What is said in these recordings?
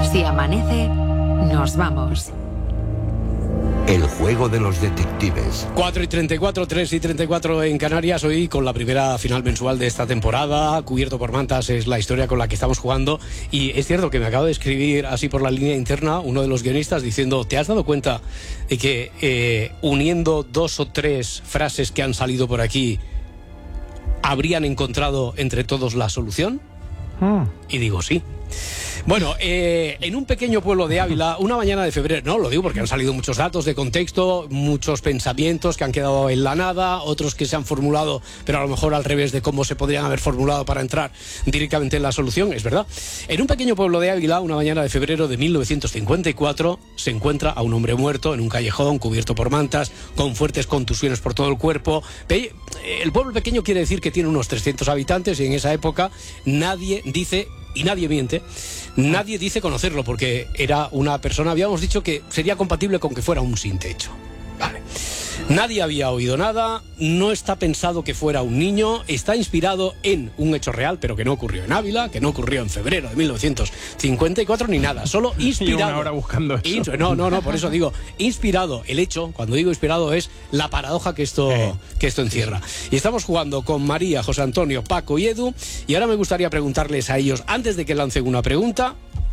Si amanece, nos vamos. El juego de los detectives. 4:34, 3:34 en Canarias. Hoy con la primera final mensual de esta temporada. Cubierto por mantas es la historia con la que estamos jugando. Y es cierto que me acabo de escribir así por la línea interna uno de los guionistas diciendo: ¿te has dado cuenta de que uniendo 2 o 3 frases que han salido por aquí habrían encontrado entre todos la solución? Y digo, sí. Bueno, en un pequeño pueblo de Ávila, una mañana de febrero, no lo digo porque han salido muchos datos de contexto, muchos pensamientos que han quedado en la nada, otros que se han formulado, pero a lo mejor al revés de cómo se podrían haber formulado para entrar directamente en la solución, es verdad. En un pequeño pueblo de Ávila, una mañana de febrero de 1954, se encuentra a un hombre muerto en un callejón cubierto por mantas, con fuertes contusiones por todo el cuerpo. El pueblo pequeño quiere decir que tiene unos 300 habitantes y en esa época nadie dice... Y nadie miente, nadie dice conocerlo, porque era una persona, habíamos dicho que sería compatible con que fuera un sin techo. Vale. Nadie había oído nada, no está pensado que fuera un niño, está inspirado en un hecho real, pero que no ocurrió en Ávila, que no ocurrió en febrero de 1954 ni nada, solo inspirado. Y una hora buscando eso. No, por eso digo, inspirado. El hecho, cuando digo inspirado, es la paradoja que esto encierra. Y estamos jugando con María, José Antonio, Paco y Edu, y ahora me gustaría preguntarles a ellos, antes de que lancen una pregunta,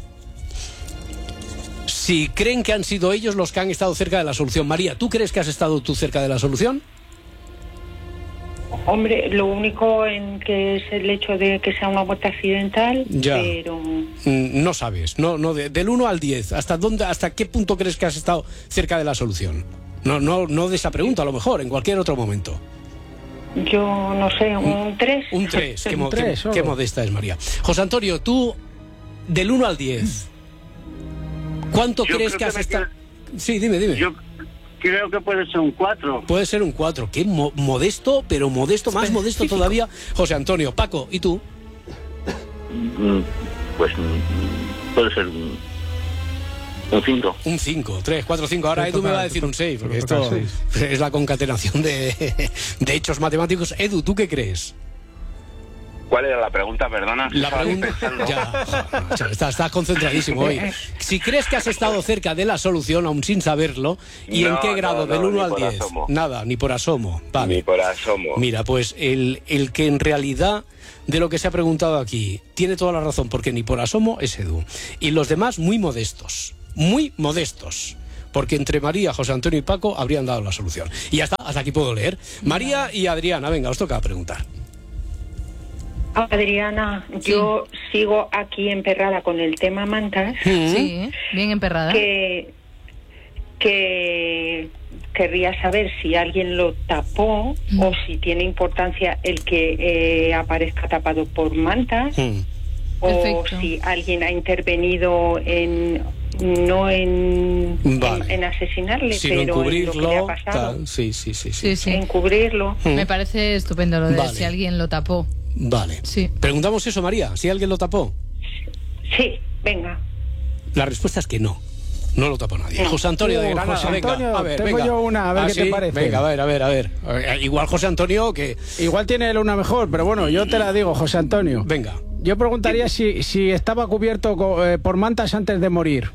si creen que han sido ellos los que han estado cerca de la solución. María, ¿tú crees que has estado tú cerca de la solución? Hombre, lo único en que es el hecho de que sea una muerte accidental, ya. Pero... No sabes, no, del 1 al 10, ¿hasta qué punto crees que has estado cerca de la solución? No de esa pregunta, a lo mejor, en cualquier otro momento. Yo no sé, un 3. Un 3, qué modesta es María. José Antonio, tú, del 1 al 10... ¿Cuánto crees que has estado? Sí, dime. Yo creo que puede ser un 4. Puede ser un 4. Qué modesto, pero modesto, más modesto todavía. José Antonio, Paco, ¿y tú? Pues puede ser un 5. Un 5, 3, 4, 5. Ahora Edu me va a decir un 6, porque esto es la concatenación de hechos matemáticos. Edu, ¿tú qué crees? ¿Cuál era la pregunta, perdona? La pregunta... Estás concentradísimo hoy. Si crees que has estado cerca de la solución, aún sin saberlo, ¿y en qué grado? Del 1 al 10. Asomo. Nada, ni por asomo. Vale. Ni por asomo. Mira, pues el que en realidad, de lo que se ha preguntado aquí, tiene toda la razón, porque ni por asomo es Edu. Y los demás muy modestos. Muy modestos. Porque entre María, José Antonio y Paco habrían dado la solución. Y ya está, hasta aquí puedo leer. María y Adriana, venga, os toca preguntar. Adriana, sí. Yo sigo aquí emperrada con el tema mantas. Sí, bien emperrada. Que querría saber si alguien lo tapó o si tiene importancia el que aparezca tapado por mantas o si alguien ha intervenido en asesinarle, sino pero en cubrirlo, en lo que le ha pasado. Tal. Sí. En cubrirlo. Me parece estupendo lo de si alguien lo tapó. Vale. Sí. Preguntamos eso, María, si alguien lo tapó. Sí, venga. La respuesta es que no lo tapó nadie. José Antonio de Granada, José Antonio, venga, a ver, tengo yo una, a ver qué te parece. Venga, a ver. Igual José Antonio que... Igual tiene él una mejor, pero bueno, yo te la digo, José Antonio. Venga. Yo preguntaría si estaba cubierto por mantas antes de morir.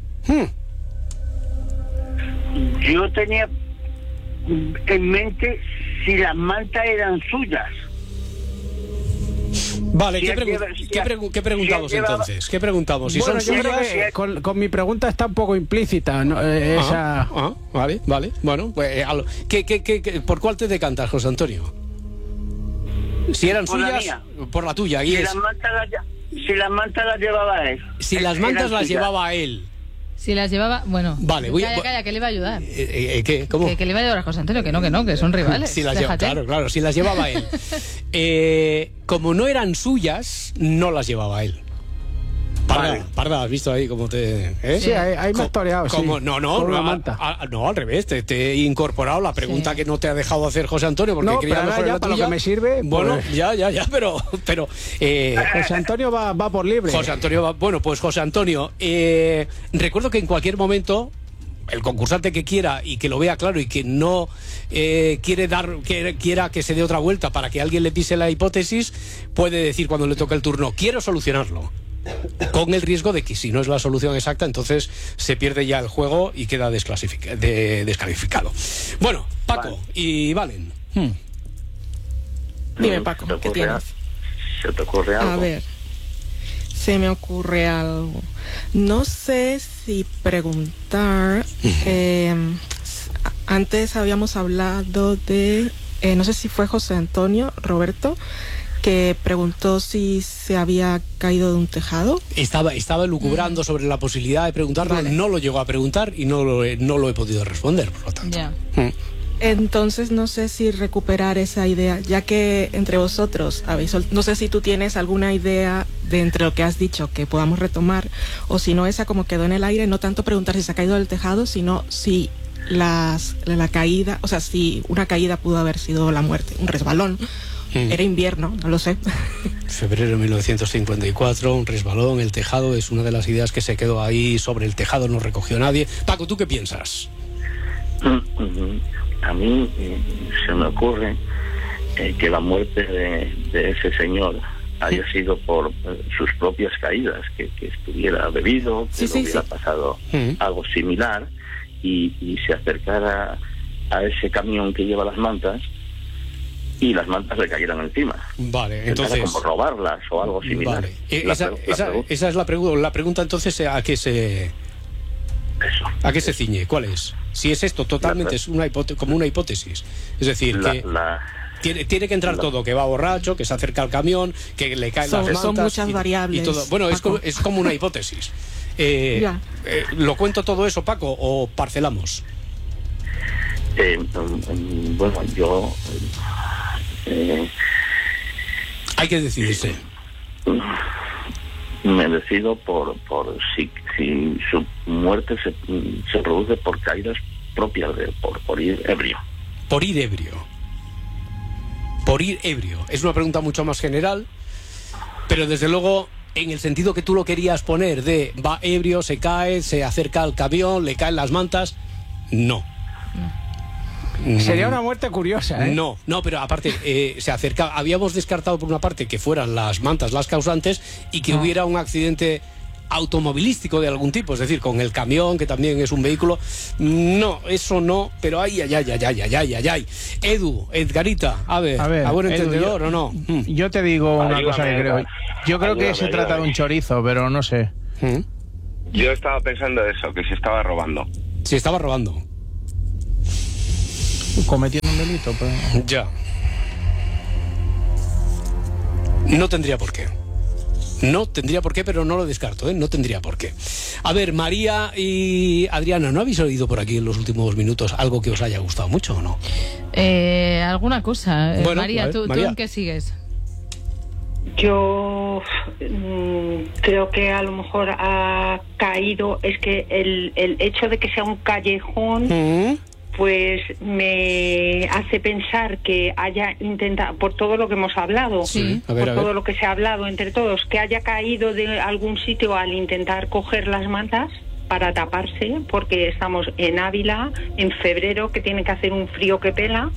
Yo tenía en mente si las mantas eran suyas. Vale, ¿qué preguntamos entonces? ¿Qué preguntamos? Si bueno, son yo suyas... creo que con mi pregunta está un poco implícita, ¿no? Vale. Bueno, pues, ¿por cuál te decantas, José Antonio? Si eran suyas, por la tuya. Si las mantas las llevaba él. Si las mantas las llevaba él. Si las llevaba... Bueno, vale, calla, que le iba a ayudar. ¿Qué? ¿Cómo? Que le iba a ayudar a José Antonio, que son rivales. Si las claro, si las llevaba él. Como no eran suyas, no las llevaba él. Parda, ¿has visto ahí cómo te...? Sí, ahí me has toreado, sí. No, al revés, te he incorporado la pregunta que no te ha dejado hacer José Antonio, porque quería mejor la para tuya. lo que me sirve... Bueno, pues... ya, pero... José Antonio va por libre. José Antonio va... Bueno, pues José Antonio, recuerdo que en cualquier momento... El concursante que quiera y que lo vea claro y que no quiera que se dé otra vuelta para que alguien le pise la hipótesis, puede decir cuando le toque el turno, quiero solucionarlo. con el riesgo de que si no es la solución exacta, entonces se pierde ya el juego y queda descalificado. Bueno, Paco y Valen. Dime, Paco, ¿qué tienes? ¿Se te ocurre algo? A ver, se me ocurre algo. No sé si preguntar. Antes habíamos hablado de, no sé si fue José Antonio, Roberto, que preguntó si se había caído de un tejado. Estaba elucubrando sobre la posibilidad de preguntarlo, vale. No lo llegó a preguntar y no lo he podido responder, por lo tanto. Yeah. Entonces no sé si recuperar esa idea, ya que entre vosotros no sé si tú tienes alguna idea de entre lo que has dicho que podamos retomar, o si no, esa como quedó en el aire, no tanto preguntar si se ha caído del tejado, sino si la caída, o sea, si una caída pudo haber sido la muerte, un resbalón. Era invierno, no lo sé. Febrero de 1954, un resbalón, el tejado, es una de las ideas que se quedó ahí sobre el tejado, no recogió nadie. Paco, ¿tú qué piensas? A mí se me ocurre que la muerte de ese señor haya sido por sus propias caídas, que estuviera bebido, que no hubiera pasado algo similar y se acercara a ese camión que lleva las mantas y las mantas le cayeran encima. Vale, entonces como robarlas o algo similar. Vale. Esa es la pregunta. La pregunta entonces, ¿a qué se ciñe? ¿Cuál es? Si es esto totalmente es como una hipótesis, es decir, tiene que entrar todo, que va borracho, que se acerca al camión, que le caen las mantas. Son muchas variables. Y todo. Bueno, es como una hipótesis. ¿Lo cuento todo eso, Paco, o parcelamos? Bueno, yo... hay que decidirse. Me decido por si su muerte se produce por caídas propias por ir ebrio. Por ir ebrio. Por ir ebrio. Es una pregunta mucho más general, pero desde luego en el sentido que tú lo querías poner de va ebrio, se cae, se acerca al camión, le caen las mantas, no. Sería una muerte curiosa, ¿eh? No, pero aparte se acerca. Habíamos descartado por una parte que fueran las mantas las causantes y que hubiera un accidente automovilístico de algún tipo, es decir, con el camión, que también es un vehículo. No, eso no, pero ay. Edgarita, a ver, ¿a buen entendedor o no? Yo te digo una cosa que creo. Yo creo que se trata de un chorizo, pero no sé. Yo estaba pensando eso, que se estaba robando. Se estaba robando. Cometiendo un delito, pero... Ya. No tendría por qué. No tendría por qué, pero no lo descarto, ¿eh? No tendría por qué. A ver, María y Adriana, ¿no habéis oído por aquí en los últimos minutos algo que os haya gustado mucho o no? Alguna cosa. Bueno, María, ver, ¿tú en qué sigues? Yo creo que a lo mejor ha caído, es que el hecho de que sea un callejón... pues me hace pensar que haya intentado, por todo lo que hemos hablado, todo lo que se ha hablado entre todos, que haya caído de algún sitio al intentar coger las mantas para taparse, porque estamos en Ávila, en febrero, que tiene que hacer un frío que pela,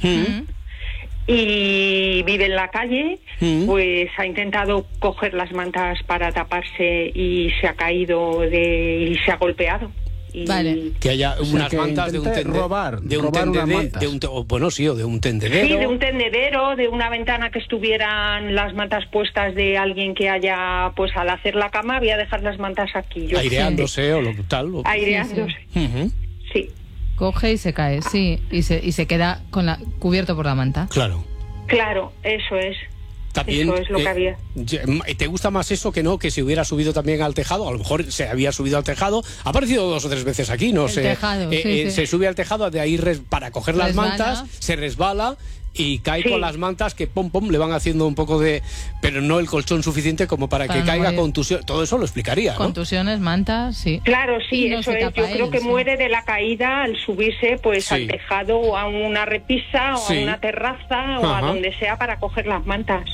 y vive en la calle, pues ha intentado coger las mantas para taparse y se ha caído y se ha golpeado. Vale. Que haya unas mantas de un tendedero. de un tendedero. Sí, de un tendedero, de una ventana que estuvieran las mantas puestas de alguien que haya, pues al hacer la cama, voy a dejar las mantas aquí. Aireándose o lo tal. Aireándose. Sí. Coge y se cae, sí, y se queda cubierto por la manta. Claro. Claro, eso es. También, eso es lo que había. ¿Te gusta más eso que no que se hubiera subido también al tejado? A lo mejor se había subido al tejado. Ha aparecido 2 o 3 veces aquí, no sé. Tejado, se sube al tejado, de ahí para coger las mantas, se resbala y cae con las mantas que le van haciendo un poco de... Pero no el colchón suficiente como para que caiga contusión. Todo eso lo explicaría, ¿no? Contusiones, mantas, sí. Claro, sí, eso es. Yo creo que muere de la caída al subirse pues al tejado o a una repisa o a una terraza o a donde sea para coger las mantas.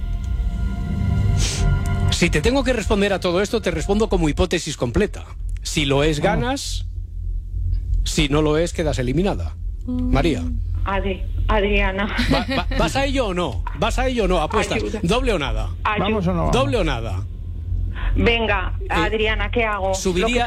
Si te tengo que responder a todo esto, te respondo como hipótesis completa. Si lo es, ganas. Si no lo es, quedas eliminada. María. Adriana. ¿Vas a ello o no? ¿Vas a ello o no? Apuestas. Ayuda. ¿Doble o nada? ¿Vamos o no vamos? ¿Doble o nada? Venga, Adriana, ¿qué hago? Subiría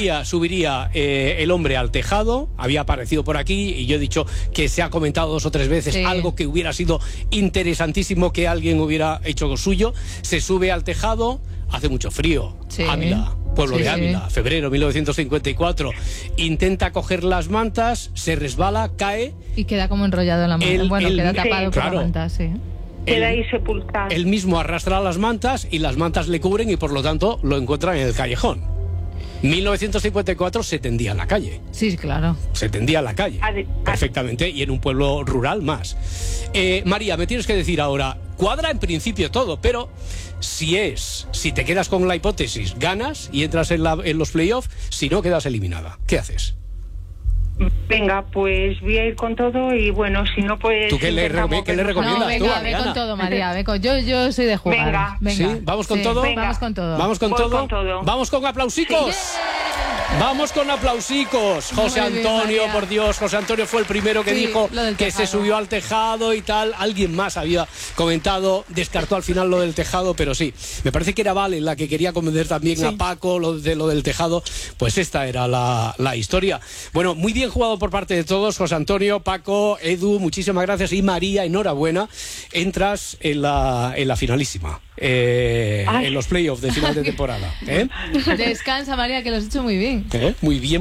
el hombre al tejado, había aparecido por aquí y yo he dicho que se ha comentado 2 o 3 veces algo que hubiera sido interesantísimo que alguien hubiera hecho suyo. Se sube al tejado, hace mucho frío, Ávila, pueblo de Ávila, febrero 1954, intenta coger las mantas, se resbala, cae y queda como enrollado en la manta, queda tapado por la manta, queda ahí sepultado. Él mismo arrastra las mantas y las mantas le cubren y por lo tanto lo encuentran en el callejón. 1954 se tendía a la calle. Sí, claro. Se tendía a la calle, perfectamente, y en un pueblo rural más. María, me tienes que decir ahora, cuadra en principio todo, pero si te quedas con la hipótesis, ganas y entras en los playoffs, si no, quedas eliminada. ¿Qué haces? Venga, pues voy a ir con todo y bueno, si no pues... ¿Tú qué le recomiendas? No, venga, ve con todo, María, yo soy de jugar. Venga. ¿Sí? ¿Vamos con todo? Venga. Vamos con todo. ¿Vamos con todo? ¿Vamos con aplausicos? Vamos con aplausicos. José Antonio, bien, por Dios, José Antonio fue el primero que dijo que se subió al tejado y tal. Alguien más había comentado, descartó al final lo del tejado, pero sí. Me parece que era Vale la que quería convencer también a Paco lo del tejado. Pues esta era la historia. Bueno, muy bien jugado por parte de todos, José Antonio, Paco, Edu, muchísimas gracias, y María, enhorabuena. Entras en la finalísima. En los playoffs de final de temporada. Descansa, María, que lo has hecho muy bien. Muy bien.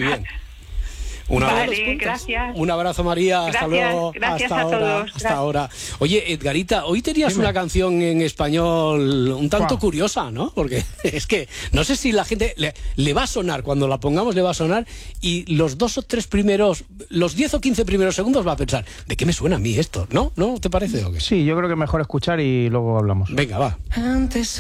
Gracias. Un abrazo, María. Gracias, hasta luego. Gracias hasta a todos. Hasta ahora. Oye, Edgarita, hoy tenías una canción en español un tanto curiosa, ¿no? Porque es que no sé si la gente le va a sonar, cuando la pongamos le va a sonar, y los 2 o 3 primeros, los 10 o 15 primeros segundos va a pensar, ¿de qué me suena a mí esto? ¿No? ¿No te parece o qué? Sí, yo creo que es mejor escuchar y luego hablamos. Venga, va. Antes